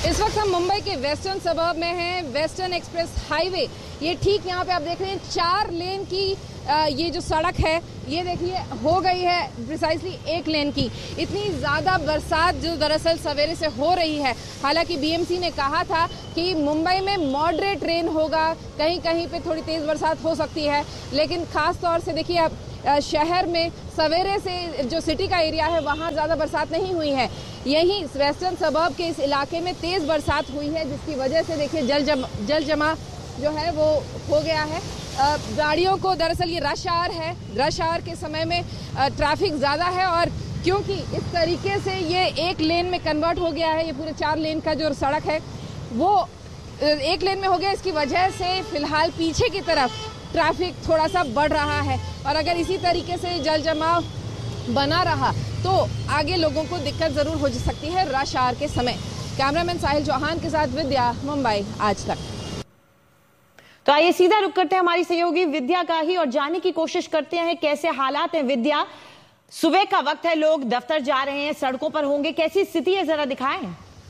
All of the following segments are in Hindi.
इस वक्त हम मुंबई के वेस्टर्न सबर्ब में हैं। वेस्टर्न एक्सप्रेस हाईवे, ये ठीक यहाँ पे आप देख रहे हैं 4 लेन की ये जो सड़क है, ये देखिए हो गई है प्रिसाइसली 1 लेन की। इतनी ज़्यादा बरसात जो दरअसल सवेरे से हो रही है। हालांकि बीएमसी ने कहा था कि मुंबई में मॉडरेट रेन होगा, कहीं कहीं पे थोड़ी तेज़ बरसात हो सकती है, लेकिन ख़ास तौर से देखिए आप शहर में सवेरे से जो सिटी का एरिया है वहाँ ज़्यादा बरसात नहीं हुई है। यहीं वेस्टर्न सबर्ब के इस इलाके में तेज़ बरसात हुई है, जिसकी वजह से देखिए जल जमा जो है वो हो गया है। गाड़ियों को दरअसल ये रश आवर है, रश आवर के समय में ट्रैफिक ज़्यादा है, और क्योंकि इस तरीके से ये 1 लेन में कन्वर्ट हो गया है, ये पूरे 4 लेन का जो सड़क है वो 1 लेन में हो गया, इसकी वजह से फिलहाल पीछे की तरफ ट्रैफिक थोड़ा सा बढ़ रहा है। और अगर इसी तरीके से जल जमाव बना रहा तो आगे लोगों को दिक्कत ज़रूर हो सकती है रश आवर के समय। कैमरामैन साहिल चौहान के साथ विद्या, मुंबई आज तक। तो आइए सीधा रुक करते हैं हमारी सहयोगी विद्या का ही और जानने की कोशिश करते हैं कैसे हालात हैं। विद्या, सुबह का वक्त है, लोग दफ्तर जा रहे हैं, सड़कों पर होंगे, कैसी स्थिति है जरा दिखाएं।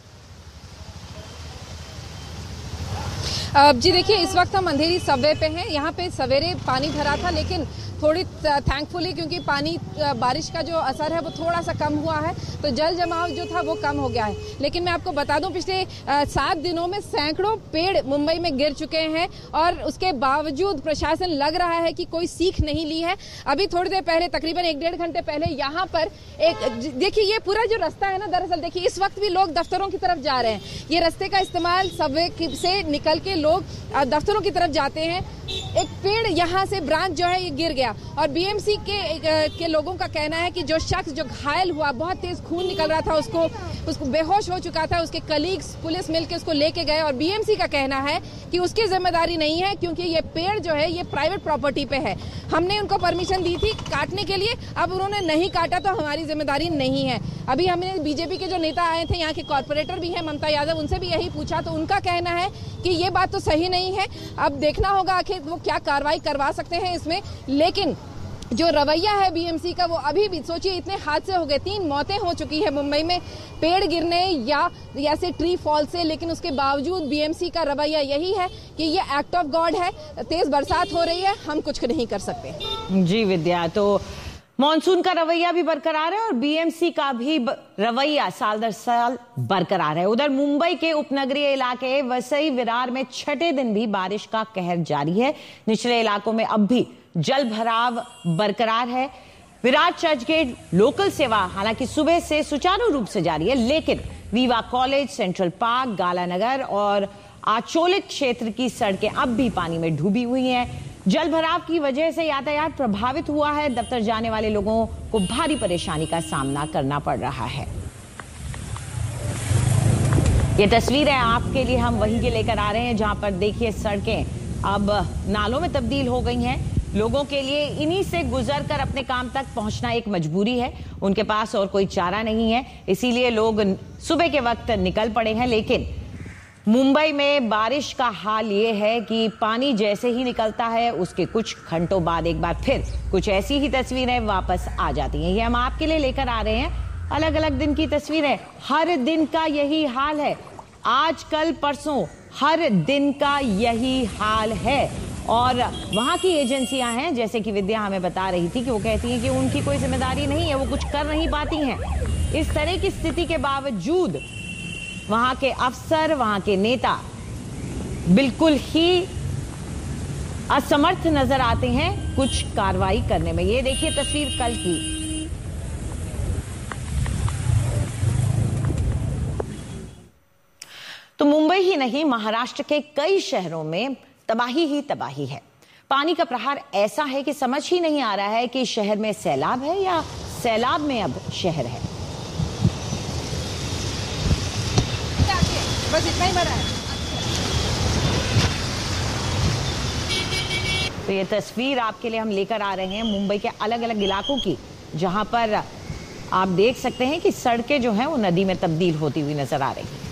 जी देखिए, इस वक्त हम अंधेरी सबवे पे हैं। यहाँ पे सवेरे पानी भरा था, लेकिन थोड़ी थैंकफुली क्योंकि पानी बारिश का जो असर है वो थोड़ा सा कम हुआ है, तो जल जमाव जो था वो कम हो गया है। लेकिन मैं आपको बता दूं, पिछले 7 दिनों में सैकड़ों पेड़ मुंबई में गिर चुके हैं, और उसके बावजूद प्रशासन लग रहा है कि कोई सीख नहीं ली है। अभी थोड़ी देर पहले, तकरीबन 1-1.5 घंटे पहले, यहाँ पर एक देखिए ये पूरा जो रास्ता है ना, दरअसल देखिए इस वक्त भी लोग दफ्तरों की तरफ जा रहे हैं। ये रास्ते का इस्तेमाल सबवे से निकल के लोग दफ्तरों की तरफ जाते हैं। एक पेड़ यहाँ से ब्रांच जो है ये गिर गया, और बीएमसी के लोगों का कहना है कि जो शख्स जो घायल हुआ, बहुत तेज खून निकल रहा था, उसको बेहोश हो चुका था, उसके कलीग्स पुलिस मिलकर उसको लेके गए, और बीएमसी का कहना है कि उसकी जिम्मेदारी नहीं है, क्योंकि ये पेड़ जो है ये प्राइवेट प्रॉपर्टी पे है। हमने उनको परमिशन दी थी काटने के लिए, अब उन्होंने नहीं काटा तो हमारी जिम्मेदारी नहीं है। अभी हमने बीजेपी के जो नेता आए थे, यहाँ के कॉर्पोरेटर भी हैं ममता यादव, उनसे भी यही पूछा, तो उनका कहना है कि ये बात तो सही नहीं है। अब देखना होगा आखिर वो क्या कार्रवाई करवा सकते हैं इसमें। लेकिन जो रवैया है बीएमसी का, वो अभी भी सोचिए, इतने हादसे हो गए, 3 मौतें हो चुकी है मुंबई में पेड़ गिरने या से ट्री फॉल से, लेकिन उसके बावजूद बीएमसी का रवैया यही है कि ये एक्ट ऑफ गॉड है, तेज बरसात हो रही है, हम कुछ नहीं कर सकते। जी विद्या, तो मॉनसून का रवैया भी बरकरार है और बीएमसी का भी रवैया साल दर साल बरकरार है। उधर मुंबई के उपनगरीय इलाके वसई विरार में 6ठे दिन भी बारिश का कहर जारी है। निचले इलाकों में अब भी जल भराव बरकरार है। विरार चर्च गेट लोकल सेवा हालांकि सुबह से सुचारू रूप से जारी है, लेकिन वीवा कॉलेज, सेंट्रल पार्क, गालानगर और आचोलित क्षेत्र की सड़कें अब भी पानी में डूबी हुई हैं। जल भराव की वजह से यातायात प्रभावित हुआ है। दफ्तर जाने वाले लोगों को भारी परेशानी का सामना करना पड़ रहा है। ये तस्वीरें आपके लिए हम वहीं के लेकर आ रहे हैं जहां पर देखिए सड़कें अब नालों में तब्दील हो गई हैं। लोगों के लिए इन्हीं से गुजरकर अपने काम तक पहुंचना एक मजबूरी है, उनके पास और कोई चारा नहीं है, इसीलिए लोग सुबह के वक्त निकल पड़े हैं। लेकिन मुंबई में बारिश का हाल ये है कि पानी जैसे ही निकलता है उसके कुछ घंटों बाद एक बार फिर कुछ ऐसी ही तस्वीरें वापस आ जाती हैं। ये हम आपके लिए लेकर आ रहे हैं अलग अलग दिन की तस्वीरें। हर दिन का यही हाल है, आज कल परसों हर दिन का यही हाल है। और वहां की एजेंसियां हैं, जैसे कि विद्या हमें बता रही थी कि वो कहती हैं कि उनकी कोई जिम्मेदारी नहीं है, वो कुछ कर नहीं पाती हैं। इस तरह की स्थिति के बावजूद वहां के अफसर, वहां के नेता बिल्कुल ही असमर्थ नजर आते हैं कुछ कार्रवाई करने में। ये देखिए तस्वीर कल की। तो मुंबई ही नहीं, महाराष्ट्र के कई शहरों में तबाही ही तबाही है। पानी का प्रहार ऐसा है कि समझ ही नहीं आ रहा है कि शहर में सैलाब है या सैलाब में अब शहर है। बस इतना ही भरा है। तो ये तस्वीर आपके लिए हम लेकर आ रहे हैं मुंबई के अलग अलग इलाकों की, जहां पर आप देख सकते हैं कि सड़कें जो हैं वो नदी में तब्दील होती हुई नजर आ रही हैं।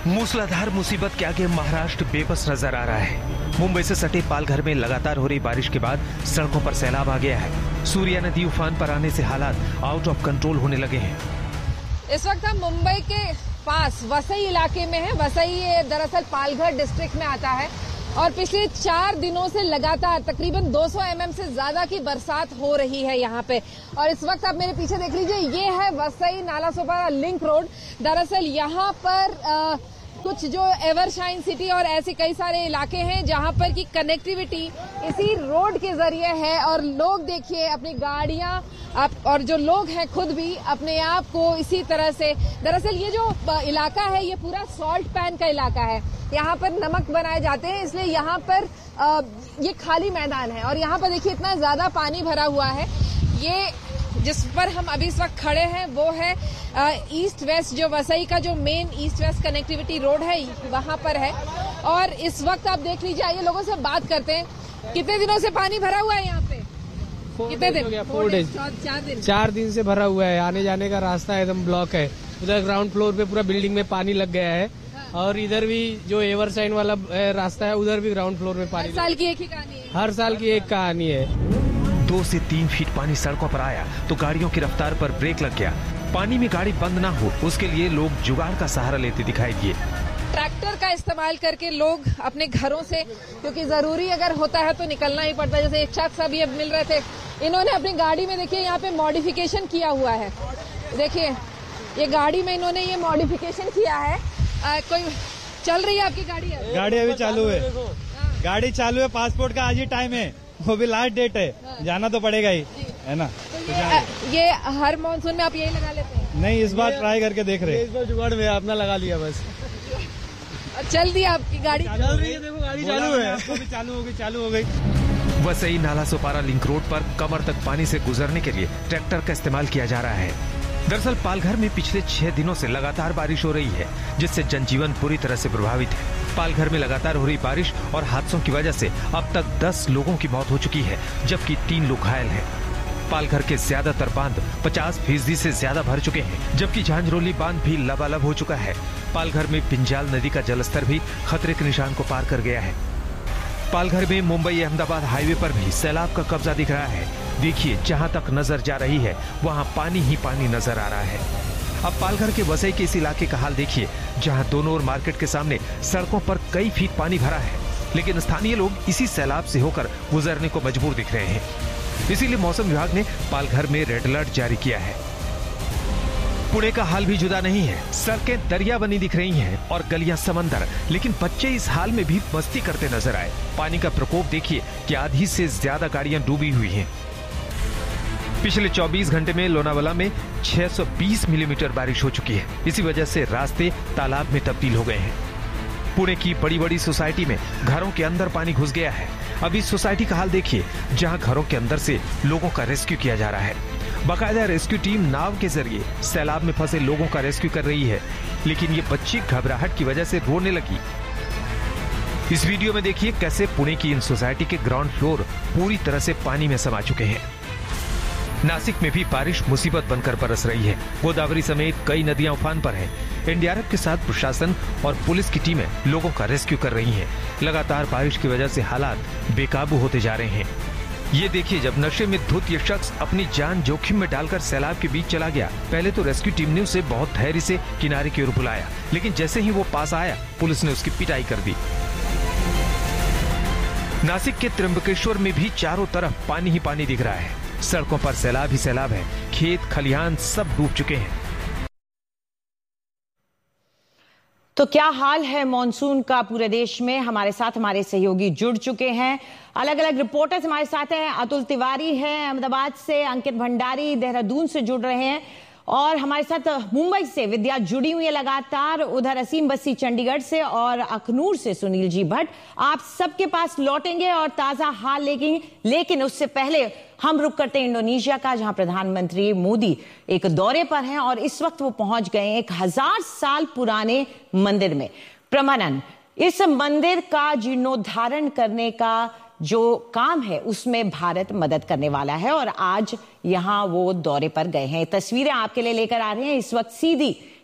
मूसलाधार मुसीबत के आगे महाराष्ट्र बेबस नजर आ रहा है। मुंबई से सटे पालघर में लगातार हो रही बारिश के बाद सड़कों पर सैलाब आ गया है। सूर्या नदी उफान पर आने से हालात आउट ऑफ कंट्रोल होने लगे हैं। इस वक्त हम मुंबई के पास वसई इलाके में है। वसई दरअसल पालघर डिस्ट्रिक्ट में आता है और पिछले 4 दिनों से लगातार तकरीबन 200 mm से ज्यादा की बरसात हो रही है यहाँ पे। और इस वक्त आप मेरे पीछे देख लीजिए, ये है वसई नालासोपारा लिंक रोड। दरअसल यहाँ पर कुछ जो एवरशाइन सिटी और ऐसे कई सारे इलाके हैं जहां पर की कनेक्टिविटी इसी रोड के जरिए है। और लोग देखिए अपनी गाड़ियां और जो लोग हैं खुद भी अपने आप को इसी तरह से, दरअसल ये जो इलाका है ये पूरा सॉल्ट पैन का इलाका है। यहाँ पर नमक बनाए जाते हैं, इसलिए यहाँ पर ये खाली मैदान है। और यहाँ पर देखिए इतना ज्यादा पानी भरा हुआ है। ये जिस पर हम अभी इस वक्त खड़े हैं वो है ईस्ट वेस्ट, जो वसई का जो main east west connectivity road है वहां पर है। और इस वक्त आप देख लीजिए, आइए लोगों से बात करते हैं। कितने दिनों से पानी भरा हुआ है यहाँ पे? कितने दिन? 4 डेज, 4 दिन से भरा हुआ है। आने जाने का रास्ता एकदम ब्लॉक है। उधर ग्राउंड फ्लोर पे पूरा बिल्डिंग में पानी लग गया है। और इधर भी जो एवरसाइन वाला रास्ता है उधर भी ग्राउंड फ्लोर में पानी। हर साल की एक ही कहानी है। हर साल की एक कहानी है। 2 से 3 फीट पानी सड़कों पर आया तो गाड़ियों की रफ्तार पर ब्रेक लग गया। पानी में गाड़ी बंद ना हो उसके लिए लोग जुगाड़ का सहारा लेते दिखाई दिए। ट्रैक्टर का इस्तेमाल करके लोग अपने घरों से, क्योंकि जरूरी अगर होता है तो निकलना ही पड़ता है। जैसे एक शख्स अभी अब मिल रहे थे, इन्होंने अपनी गाड़ी में देखिए यहाँ पे मॉडिफिकेशन किया हुआ है। देखिए ये गाड़ी में इन्होंने ये मॉडिफिकेशन किया है। कोई चल रही है आपकी गाड़ी? गाड़ी अभी चालू है। गाड़ी चालू है। पासपोर्ट का आज ही टाइम है, वो भी लास्ट डेट है। जाना तो पड़ेगा ही, है ना? तो ये हर मानसून में आप यही लगा लेते हैं? नहीं, इस बार ट्राई करके देख रहे हैं। इस बार जुगाड़ में अपना लगा लिया बस। चल दी आपकी गाड़ी? चल रही है, देखो गाड़ी चालू है। आपको भी चालू हो गई। वसई नालासोपारा लिंक रोड पर कमर तक पानी से गुजरने के लिए ट्रैक्टर का इस्तेमाल किया जा रहा है। दरअसल पालघर में पिछले 6 दिनों से लगातार बारिश हो रही है, जिससे जनजीवन पूरी तरह से प्रभावित है। पालघर में लगातार हो रही बारिश और हादसों की वजह से अब तक 10 लोगों की मौत हो चुकी है, जबकि 3 लोग घायल हैं। पालघर के ज्यादातर बांध 50% से ज्यादा भर चुके हैं, जबकि झांझरोली बांध भी लबालब हो चुका है। पालघर में पिंजाल नदी का जलस्तर भी खतरे के निशान को पार कर गया है। पालघर में मुंबई अहमदाबाद हाईवे पर भी सैलाब का कब्जा दिख रहा है। देखिए जहां तक नजर जा रही है वहां पानी ही पानी नजर आ रहा है। अब पालघर के वसई के इस इलाके का हाल देखिए, जहां दोनों ओर मार्केट के सामने सड़कों पर कई फीट पानी भरा है, लेकिन स्थानीय लोग इसी सैलाब से होकर गुजरने को मजबूर दिख रहे हैं। इसीलिए मौसम विभाग ने पालघर में रेड अलर्ट जारी किया है। पुणे का हाल भी जुदा नहीं है। सड़कें दरिया बनी दिख रही हैं और गलियां समंदर, लेकिन बच्चे इस हाल में भी मस्ती करते नजर आए। पानी का प्रकोप देखिए कि आधी से ज्यादा गाड़ियां डूबी हुई हैं। पिछले 24 घंटे में लोनावाला में 620 मिलीमीटर बारिश हो चुकी है। इसी वजह से रास्ते तालाब में तब्दील हो गए हैं। पुणे की बड़ी बड़ी सोसाइटी में घरों के अंदर पानी घुस गया है। अब इस सोसाइटी का हाल देखिए, जहां घरों के अंदर से लोगों का रेस्क्यू किया जा रहा है। बाकायदा रेस्क्यू टीम नाव के जरिए सैलाब में फंसे लोगों का रेस्क्यू कर रही है, लेकिन ये बच्ची घबराहट की वजह से रोने लगी। इस वीडियो में देखिए कैसे पुणे की इन सोसाइटी के ग्राउंड फ्लोर पूरी तरह से पानी में समा चुके हैं। नासिक में भी बारिश मुसीबत बनकर बरस रही है। गोदावरी समेत कई नदियां उफान पर हैं। एनडीआरएफ के साथ प्रशासन और पुलिस की टीमें लोगों का रेस्क्यू कर रही हैं। लगातार बारिश की वजह से हालात बेकाबू होते जा रहे हैं। ये देखिए, जब नशे में धुत ये शख्स अपनी जान जोखिम में डालकर सैलाब के बीच चला गया। पहले तो रेस्क्यू टीम ने उसे बहुत धैर्य से किनारे की ओर बुलाया, लेकिन जैसे ही वो पास आया पुलिस ने उसकी पिटाई कर दी। नासिक के त्र्यंबकेश्वर में भी चारों तरफ पानी ही पानी दिख रहा है। सड़कों पर सैलाब ही सैलाब है। खेत खलिहान सब डूब चुके हैं। तो क्या हाल है मॉनसून का पूरे देश में? हमारे साथ हमारे सहयोगी जुड़ चुके हैं। अलग अलग रिपोर्टर्स हमारे साथ हैं। अतुल तिवारी हैं अहमदाबाद से, अंकित भंडारी देहरादून से जुड़ रहे हैं, और हमारे साथ मुंबई से विद्या जुड़ी हुई है लगातार, उधर असीम बस्सी चंडीगढ़ से, और अखनूर से सुनील जी भट्ट। आप सबके पास लौटेंगे और ताजा हाल लेकिन उससे पहले हम रुक करते हैं इंडोनेशिया का, जहां प्रधानमंत्री मोदी एक दौरे पर हैं और इस वक्त वो पहुंच गए हैं 1000 साल पुराने मंदिर में, प्रमानन। इस मंदिर का जीर्णोद्धारण करने का जो काम है उसमें भारत मदद करने वाला है और आज यहां वो दौरे पर गए हैं। तस्वीरें आपके लिए लेकर आ रहे हैं इस वक्त सीधी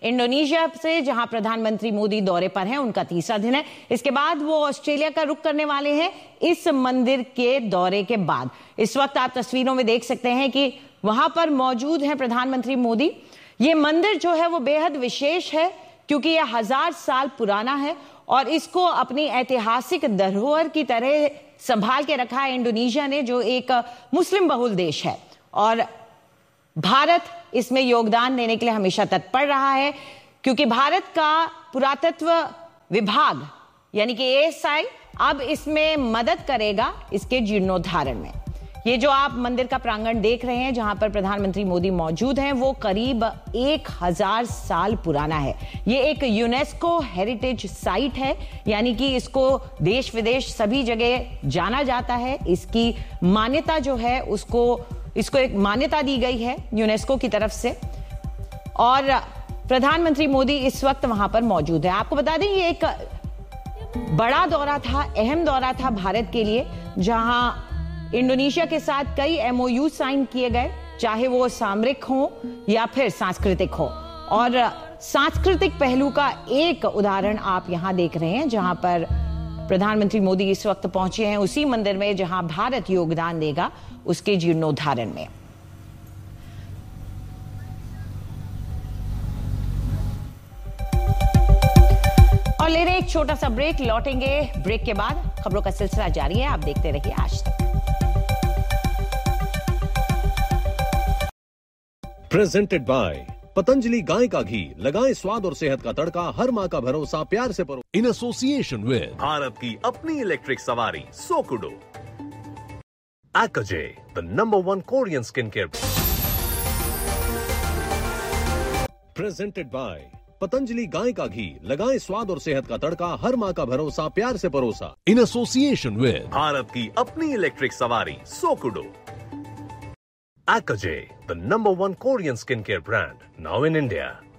इंडोनेशिया से, जहां प्रधानमंत्री मोदी दौरे पर हैं, उनका तीसरा दिन है। इसके बाद वो ऑस्ट्रेलिया का रुख करने वाले हैं इस मंदिर के दौरे के बाद। इस वक्त आप तस्वीरों में देख सकते हैं कि वहां पर मौजूद हैं प्रधानमंत्री मोदी। ये मंदिर जो है वो बेहद विशेष है क्योंकि यह 1000 साल पुराना है और इसको अपनी ऐतिहासिक धरोहर की तरह संभाल के रखा है इंडोनेशिया ने, जो एक मुस्लिम बहुल देश है। और भारत इसमें योगदान देने के लिए हमेशा तत्पर रहा है क्योंकि भारत का पुरातत्व विभाग यानी कि ASI अब इसमें मदद करेगा इसके जीर्णोद्धारण में। ये जो आप मंदिर का प्रांगण देख रहे हैं जहां पर प्रधानमंत्री मोदी मौजूद हैं, वो करीब 1000 साल पुराना है। ये एक यूनेस्को हेरिटेज साइट है, यानी कि इसको देश विदेश सभी जगह जाना जाता है। इसकी मान्यता जो है इसको एक मान्यता दी गई है यूनेस्को की तरफ से और प्रधानमंत्री मोदी इस वक्त वहां पर मौजूद है। आपको बता दें ये एक बड़ा दौरा था, अहम दौरा था भारत के लिए, जहां इंडोनेशिया के साथ कई MOU साइन किए गए, चाहे वो सामरिक हो या फिर सांस्कृतिक हो। और सांस्कृतिक पहलू का एक उदाहरण आप यहां देख रहे हैं जहां पर प्रधानमंत्री मोदी इस वक्त पहुंचे हैं उसी मंदिर में जहां भारत योगदान देगा उसके जीर्णोद्धारण में। और ले रहे एक छोटा सा ब्रेक, लौटेंगे ब्रेक के बाद। खबरों का सिलसिला जारी है, आप देखते रहिए आज तक। प्रेजेंटेड बाय पतंजलि गाय का घी, लगाएं स्वाद और सेहत का तड़का, हर माँ का भरोसा, प्यार से परो। इन एसोसिएशन विद भारत की अपनी इलेक्ट्रिक सवारी सोकुडो, Akaje, the #1 Korean skincare. Presented by Patanjali गाय का घी, लगाएं स्वाद और सेहत का तड़का, हर माँ का भरोसा, प्यार से परोसा। इन एसोसिएशन विद भारत की अपनी इलेक्ट्रिक सवारी सोकुडो, Akaje, the #1 Korean skincare brand, now in India.